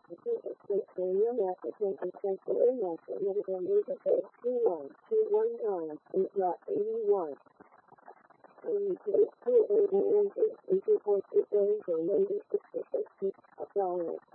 Daniel Matheson and Spencer Matheson will be moved at 21219 Route 81. Two 8 a.m. 2.8 days or maybe 6 to 6 $6.